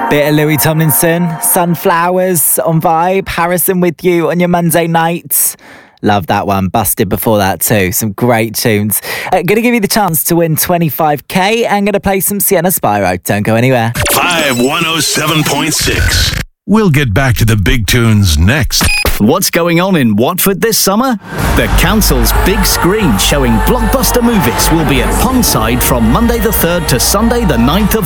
Bit of Louis Tomlinson, Sunflowers on Vibe, Harrison with you on your Monday night. Love that one. Busted before that too. Some great tunes. Going to give you the chance to win 25k and going to play some Sienna Spyro. Don't go anywhere. Vibe 107.6. We'll get back to the big tunes next. What's going on in Watford this summer? The council's big screen showing blockbuster movies will be at Pondside from Monday the 3rd to Sunday the 9th of